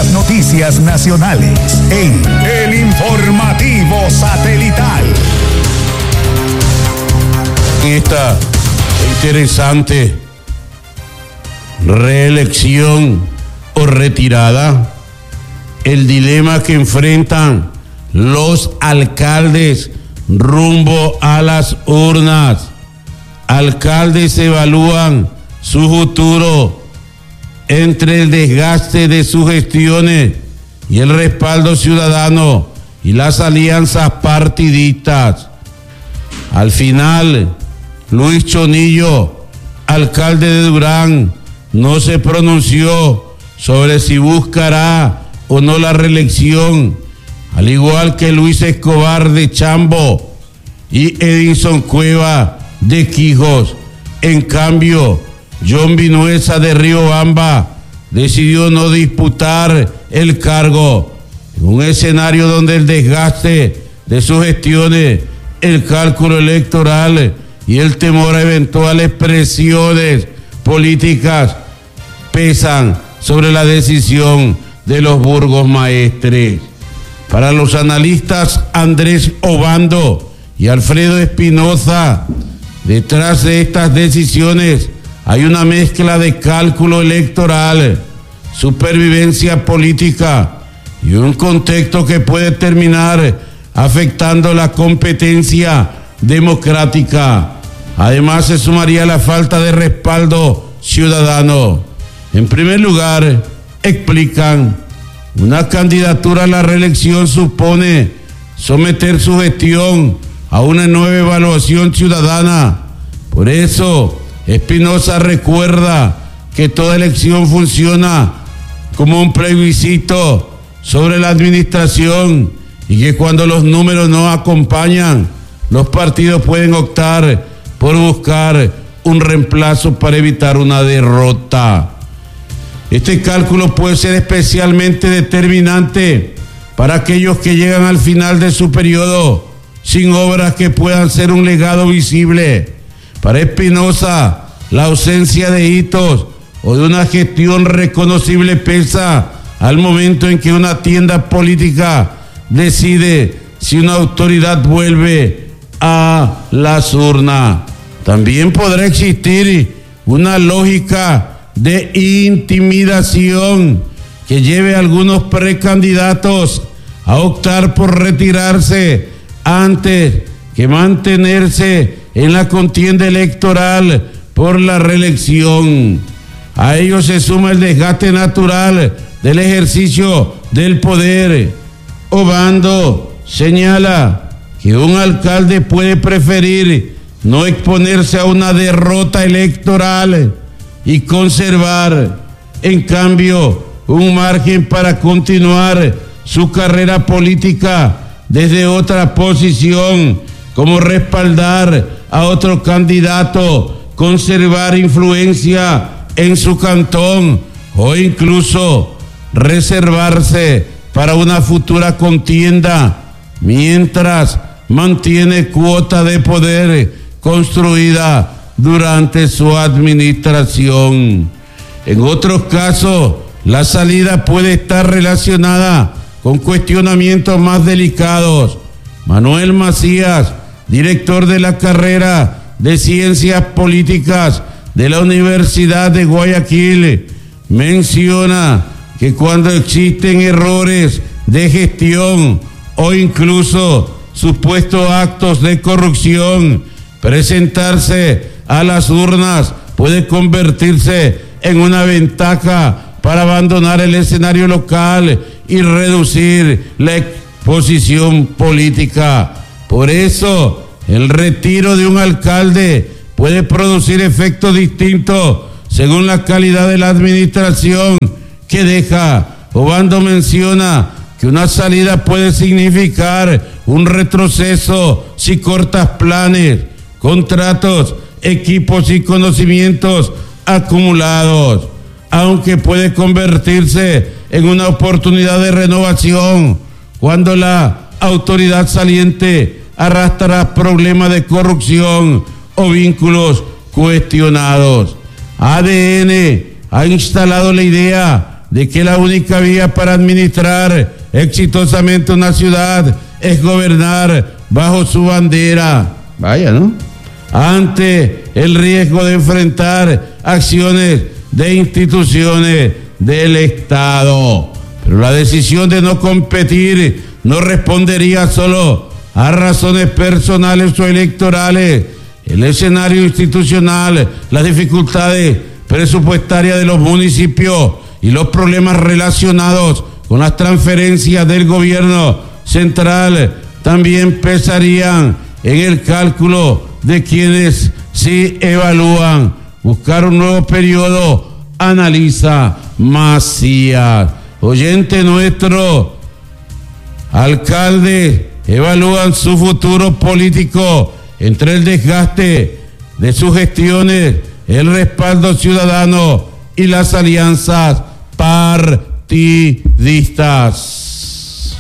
las noticias nacionales en El Informativo Satelital. Esta interesante reelección o retirada, el dilema que enfrentan los alcaldes rumbo a las urnas. Alcaldes evalúan su futuro entre el desgaste de sus gestiones y el respaldo ciudadano y las alianzas partidistas. Al final, Luis Chonillo, alcalde de Durán, no se pronunció sobre si buscará o no la reelección, al igual que Luis Escobar de Chambo y Edinson Cueva de Quijos. En cambio, John Vinuesa de Riobamba decidió no disputar el cargo, en un escenario donde el desgaste de sus gestiones, el cálculo electoral y el temor a eventuales presiones políticas pesan sobre la decisión de los burgos maestres. Para los analistas Andrés Obando y Alfredo Espinoza, detrás de estas decisiones hay una mezcla de cálculo electoral, supervivencia política y un contexto que puede terminar afectando la competencia democrática. Además, se sumaría la falta de respaldo ciudadano. En primer lugar, explican, una candidatura a la reelección supone someter su gestión a una nueva evaluación ciudadana. Por eso, Espinoza recuerda que toda elección funciona como un plebiscito sobre la administración y que cuando los números no acompañan, los partidos pueden optar por buscar un reemplazo para evitar una derrota. Este cálculo puede ser especialmente determinante para aquellos que llegan al final de su periodo sin obras que puedan ser un legado visible. Para Espinoza, la ausencia de hitos o de una gestión reconocible pesa al momento en que una tienda política decide si una autoridad vuelve a las urnas. También podrá existir una lógica de intimidación que lleve a algunos precandidatos a optar por retirarse antes que mantenerse en la contienda electoral por la reelección. A ello se suma el desgaste natural del ejercicio del poder. Obando señala que un alcalde puede preferir no exponerse a una derrota electoral y conservar, en cambio, un margen para continuar su carrera política desde otra posición, como respaldar a otro candidato, conservar influencia en su cantón o incluso reservarse para una futura contienda mientras mantiene cuota de poder construida durante su administración. En otros casos, la salida puede estar relacionada con cuestionamientos más delicados. Manuel Macías, director de la carrera de Ciencias Políticas de la Universidad de Guayaquil, menciona que cuando existen errores de gestión o incluso supuestos actos de corrupción, presentarse a las urnas puede convertirse en una ventaja para abandonar el escenario local y reducir la exposición política. Por eso, el retiro de un alcalde puede producir efectos distintos según la calidad de la administración que deja. Obando menciona que una salida puede significar un retroceso si cortas planes, contratos, equipos y conocimientos acumulados, aunque puede convertirse en una oportunidad de renovación cuando la autoridad saliente arrastra problemas de corrupción o vínculos cuestionados. ADN ha instalado la idea de que la única vía para administrar exitosamente una ciudad es gobernar bajo su bandera. Vaya, ¿no? Ante el riesgo de enfrentar acciones de instituciones del Estado. Pero la decisión de no competir no respondería solo a razones personales o electorales. El escenario institucional, las dificultades presupuestarias de los municipios y los problemas relacionados con las transferencias del gobierno central también pesarían en el cálculo de quienes sí evalúan buscar un nuevo periodo, analiza Macías. Oyente nuestro, alcaldes evalúan su futuro político entre el desgaste de sus gestiones, el respaldo ciudadano y las alianzas partidistas.